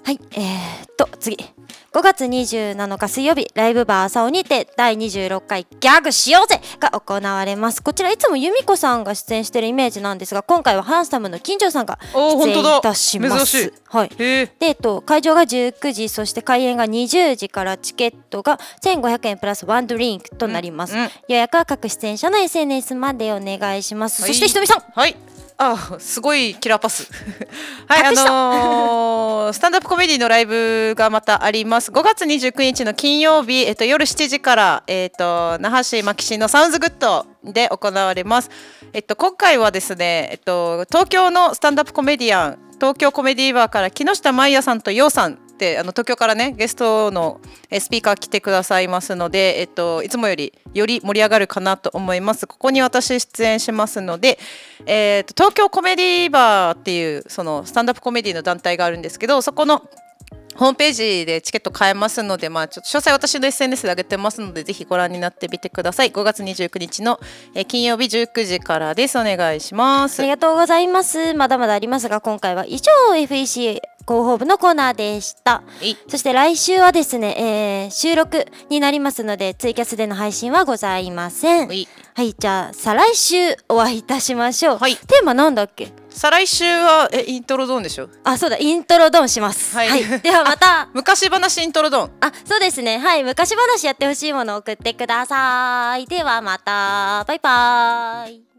はい、次5月27日水曜日、ライブバー朝尾にて第26回ギャグしようぜが行われます。こちらいつも由美子さんが出演しているイメージなんですが、今回はハンサムの金城さんが出演いたします。はい、で、会場が19時、そして開演が20時からチケットが1500円プラスワンドリンクとなります。予約は各出演者の SNS までお願いします。そしてひとみさん、 すごいキラーパスはい、スタンダップコメディのライブがまたあります。5月29日の金曜日、夜7時から、那覇市牧市のサウンズグッドで行われます。今回はですね、東京のスタンダップコメディアン、東京コメディバーから木下舞也さんとようさんで東京からねゲストのスピーカー来てくださいますので、いつもより盛り上がるかなと思います。ここに私出演しますので、東京コメディバーっていうそのスタンダップコメディの団体があるんですけど、そこのホームページでチケット買えますので、ちょっと詳細私の SNS で上げてますので、ぜひご覧になってみてください。5月29日の金曜日19時からです。お願いします。 ありがとうございます。まだまだありますが、今回は以上 FEC 広報部のコーナーでした。そして来週はですね、収録になりますのでツイキャスでの配信はございません。はい、じゃあ再来週お会いいたしましょう。テーマなんだっけ？ 再来週はイントロドンでしょ。 そうだ、イントロドンします。はい、ではまた昔話イントロドン。 そうですね。はい、昔話やってほしいものを送ってください。ではまた、バイバーイ。